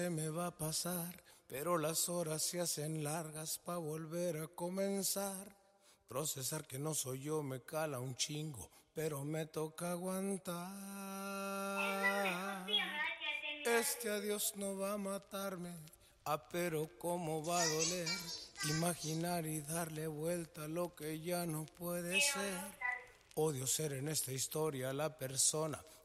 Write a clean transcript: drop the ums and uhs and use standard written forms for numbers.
se me va a pasar, pero las horas se hacen largas pa' volver a comenzar. Procesar que no soy yo me cala un chingo, pero me toca aguantar. Este adiós no va a matarme, pero cómo va a doler. Imaginar y darle vuelta a lo que ya no puede ser. Odio ser en esta historia la persona